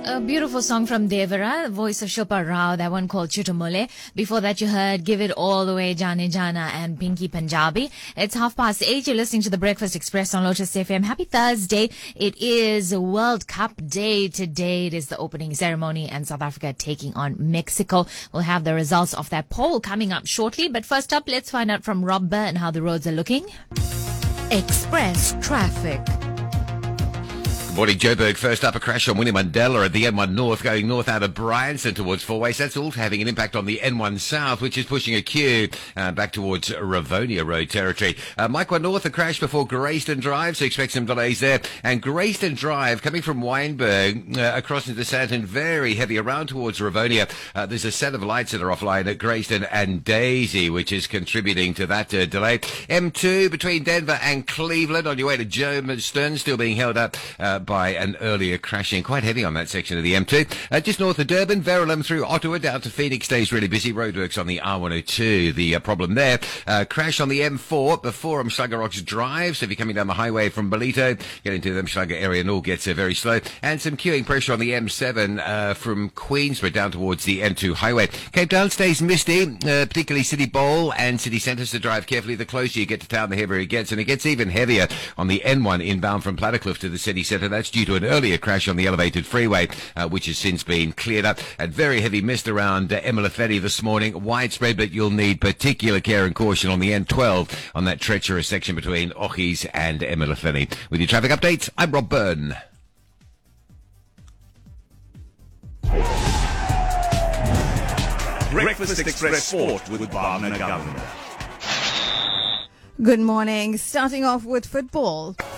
A beautiful song from Devara, voice of Shilpa Rao, that one called Chutumule. Before that you heard Give It All The Way, Jane Jana and Pinky Punjabi. It's 8:30. You're listening to the Breakfast Express on Lotus FM. Happy Thursday. It is World Cup Day. Today it is the opening ceremony and South Africa taking on Mexico. We'll have the results of that poll coming up shortly. But first up, let's find out from Rob Byrne how the roads are looking. Express traffic. Good morning, Joburg. First up, a crash on Winnie Mandela at the N1 North, going north out of Bryanston towards Four Ways. That's also having an impact on the N1 South, which is pushing a queue back towards Ravonia Road territory. Mike 1 North, a crash before Grayston Drive, so expect some delays there. And Grayston Drive, coming from Wynberg across into Sandton, very heavy around towards Ravonia. There's a set of lights that are offline at Grayston and Daisy, which is contributing to that delay. M2 between Denver and Cleveland on your way to Germiston, still being held up by an earlier crashing. Quite heavy on that section of the M2. Just north of Durban, Verulam through Ottawa down to Phoenix stays really busy. Roadworks on the R102. The problem there, crash on the M4 before Umhlanga Rocks Drive. So if you're coming down the highway from Belito, getting to the Umhlanga area and all gets very slow. And some queuing pressure on the M7 from Queensborough down towards the M2 highway. Cape Town stays misty, particularly City Bowl and City Centre, so drive carefully. The closer you get to town, the heavier it gets. And it gets even heavier on the N1 inbound from Plattercliff to the City Centre. That's due to an earlier crash on the elevated freeway, which has since been cleared up. And very heavy mist around Emelafeni this morning. Widespread, but you'll need particular care and caution on the N12 on that treacherous section between Ochis and Emelafeni. With your traffic updates, I'm Rob Byrne. Breakfast Express Sport with Bhavna Governor. Good morning. Starting off with football.